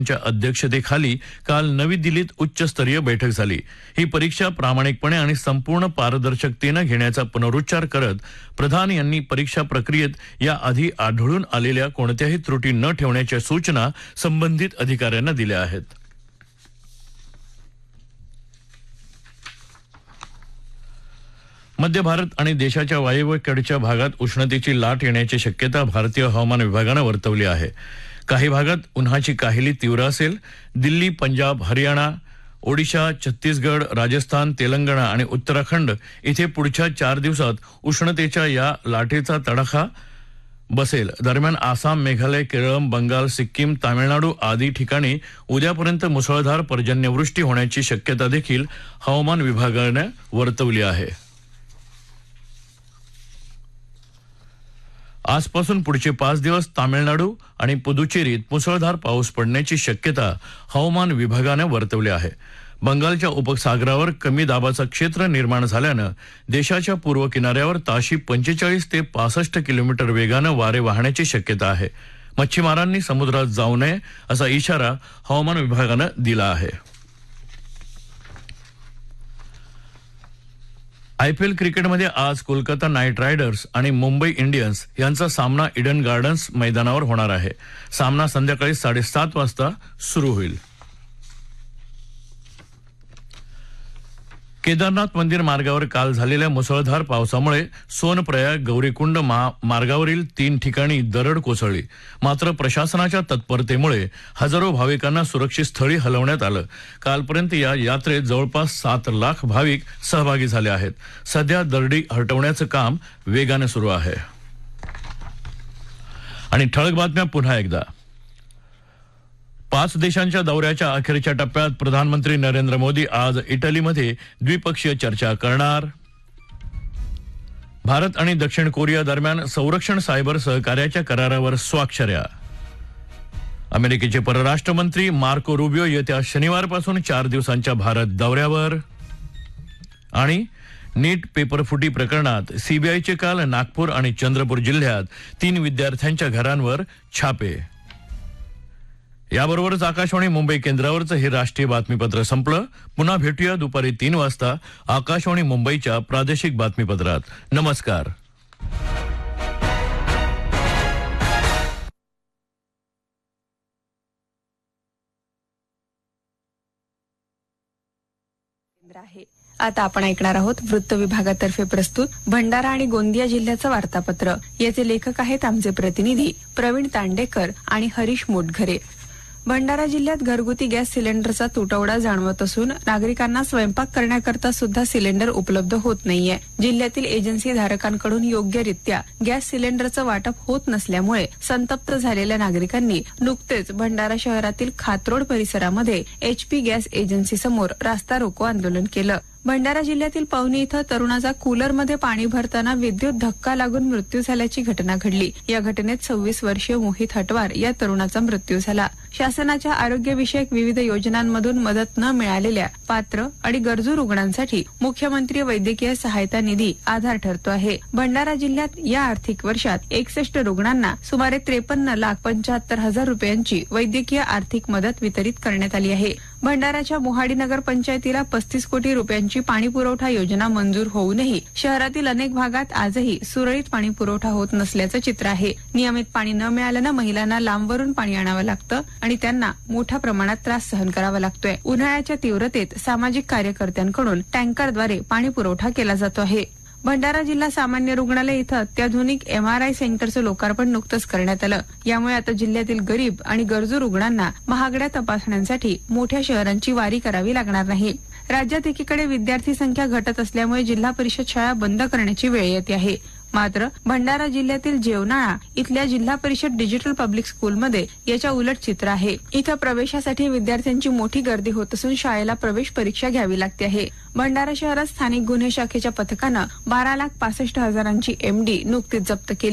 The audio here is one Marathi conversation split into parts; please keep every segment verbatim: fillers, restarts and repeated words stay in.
च्या अध्यक्षतेखाली काल नवी दिल्लीत उच्चस्तरीय बैठक झाली। ही परीक्षा प्रामाणिकपणे आणि संपूर्ण पारदर्शकतेने घेण्याचा पुनरुच्चार करत प्रधान यांनी परीक्षा प्रक्रियेत या आधी आढळून आलेल्या कोणत्याही त्रुटी न ठेवण्याच्या सूचना संबंधित अधिकाऱ्यांना दिल्या आहेत। मध्य भारत आणि देशाच्या वायव्येकडच्या भागात उष्णतेची लाट येण्याची शक्यता भारतीय हवामान विभागाने वर्तवली आहे। काही भागात उन्हाची काहिली तीव्र असेल। दिल्ली, पंजाब, हरियाणा, ओडिशा, छत्तीसगड, राजस्थान, तेलंगणा आणि उत्तराखंड इथे पुढच्या चार दिवसात उष्णतेच्या या लाटेचा तडाखा बसेल। दरम्यान आसाम, मेघालय, केरळ, बंगाल, सिक्कीम, तामिळनाडू आदी ठिकाणी उद्यापर्यंत मुसळधार पर्जन्यवृष्टी होण्याची शक्यता देखील हवामान विभागाने वर्तवली आहे। आजपासून पुढचे पाच दिवस तामिळनाडू आणि पुदुचेरीत मुसळधार पाऊस पडण्याची शक्यता हवामान विभागाने वर्तवली आहे। बंगालच्या उपसागरावर कमी दाबाचं क्षेत्र निर्माण झाल्यानं देशाच्या पूर्व किनाऱ्यावर ताशी पंचेचाळीस ते पासष्ट किलोमीटर वेगानं वारे वाहण्याची शक्यता आहे। मच्छीमारांनी समुद्रात जाऊ नये असा इशारा हवामान विभागानं दिला आहे। आयपीएल क्रिकेटमध्ये आज कोलकाता नाईट रायडर्स आणि मुंबई इंडियन्स यांचा सामना ईडन गार्डन्स मैदानावर होणार आहे। सामना संध्याकाळी साडेसात वाजता सुरू होईल। केदारनाथ मंदिर मार्गावर काल झालेल्या मुसळधार पावसामुळे सोनप्रयाग गौरीकुंड मार्गावरील तीन ठिकाणी दरड कोसळली। मात्र प्रशासनाच्या तत्परतेमुळे हजारो भाविकांना सुरक्षित स्थळी हलवण्यात आलं। कालपर्यंत या यात्रेत जवळपास सात लाख भाविक सहभागी झाले आहेत। सध्या दरडी हटवण्याचं काम वेगाने सुरू आहे। आणि ठळक बातम्या पुन्हा एकदा। पाच देशांच्या दौऱ्याच्या अखेरच्या टप्प्यात प्रधानमंत्री नरेंद्र मोदी आज इटलीमध्ये द्विपक्षीय चर्चा करणार। भारत आणि दक्षिण कोरिया दरम्यान संरक्षण सायबर सहकार्याच्या करारावर स्वाक्षऱ्या। अमेरिकेचे परराष्ट्र मंत्री मार्को रुबियो येत्या शनिवारपासून चार दिवसांच्या भारत दौऱ्यावर। आणि नीट पेपरफुटी प्रकरणात सीबीआयचे काल नागपूर आणि चंद्रपूर जिल्ह्यात तीन विद्यार्थ्यांच्या घरांवर छापे। याबरोबरच आकाशवाणी मुंबई केंद्रावरचं हे राष्ट्रीय बातमीपत्र संपलं। पुन्हा भेटूया दुपारी तीन वाजता आकाशवाणी मुंबईच्या प्रादेशिक बातमीपत्रात। नमस्कार। आता आपण ऐकणार आहोत वृत्त विभागातर्फे प्रस्तुत भंडारा आणि गोंदिया जिल्ह्याचं वार्तापत्र। याचे लेखक आहेत आमचे प्रतिनिधी प्रवीण तांडेकर आणि हरीश मोटघरे। भंडारा जिल्ह्यात घरगुती गॅस सिलेंडरचा तुटवडा जाणवत असून नागरिकांना स्वयंपाक करण्याकरता सुद्धा सिलेंडर उपलब्ध होत नाहीये। जिल्ह्यातील एजन्सी धारकांकडून योग्यरित्या गॅस सिलेंडरचं वाटप होत नसल्यामुळे संतप्त झालेल्या नागरिकांनी नुकतेच भंडारा शहरातील खातरोड परिसरामध्ये एचपी गॅस एजन्सी समोर रास्ता रोको आंदोलन केलं। भंडारा जिल्ह्यातील पवनी इथं तरुणाचा कूलरमध्ये पाणी भरताना विद्युत धक्का लागून मृत्यू झाल्याची घटना घडली। या घटनेत सव्वीस वर्षीय मोहित हटवार या तरुणाचा मृत्यू झाला। शासनाच्या आरोग्यविषयक विविध योजनांमधून मदत न मिळालेल्या पात्र आणि गरजू रुग्णांसाठी मुख्यमंत्री वैद्यकीय सहायता निधी आधार ठरतो आहे। भंडारा जिल्ह्यात या आर्थिक वर्षात एकसष्ट रुग्णांना सुमारे त्रेपन्न लाख पंच्याहत्तर हजार रुपयांची वैद्यकीय आर्थिक मदत वितरित करण्यात आली आहे। भंडाराच्या मोहाडी नगर पंचायतीला पस्तीस कोटी रुपयांची पाणी पुरवठा योजना मंजूर होऊनही शहरातील अनेक भागात आजही सुरळीत पाणी पुरवठा होत नसल्याचं चित्र आहे। नियमित पाणी न मिळाल्यानं महिलांना लांबवरून पाणी आणावं लागतं आणि त्यांना मोठ्या प्रमाणात त्रास सहन करावा लागतोय। उन्हाळ्याच्या तीव्रतेत सामाजिक कार्यकर्त्यांकडून टँकरद्वारे पाणी पुरवठा केला जातो आहे। भंडारा जिल्हा सामान्य रुग्णालय इथं अत्याधुनिक एमआरआय सेंटरचं लोकार्पण नुकतंच करण्यात आलं। यामुळे आता जिल्ह्यातील गरीब आणि गरजू रुग्णांना महागड्या तपासण्यांसाठी मोठ्या शहरांची वारी करावी लागणार नाही। राज्यात एकीकडे विद्यार्थी संख्या घटत असल्यामुळे जिल्हा परिषद शाळा बंद करण्याची वेळ येते आहे। मात्र भंडारा जिल्ह्यातील जेवनाळा इथल्या जिल्हा परिषद डिजिटल पब्लिक स्कूलमध्ये याच्या उलट चित्र आहे। इथं प्रवेशासाठी विद्यार्थ्यांची मोठी गर्दी होत असून शाळेला प्रवेश परीक्षा घ्यावी लागते आहे। भंडारा शहरात स्थानिक गुन्हे शाखेच्या पथकानं बारा लाख पासष्ट हजारांची एमडी नुकतीच जप्त केली।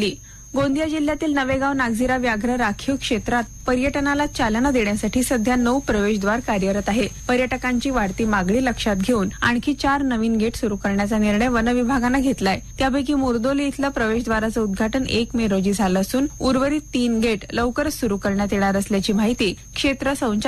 गोंदिया जिल्ह्यातील नवेगाव नागझिरा व्याघ्र राखीव क्षेत्रात पर्यटनाला चालना देण्यासाठी सध्या नऊ प्रवेशद्वार कार्यरत आहे. पर्यटकांची वाढती मागणी लक्षात घेऊन आणखी चार नवीन गेट सुरू करण्याचा निर्णय वन विभागानं घेतलाय. त्यापैकी मुरदोली इथलं प्रवेशद्वाराचं उद्घाटन एक मे रोजी झालं असून उर्वरित तीन गेट लवकरच सुरू करण्यात येणार असल्याची माहिती क्षेत्र संचालक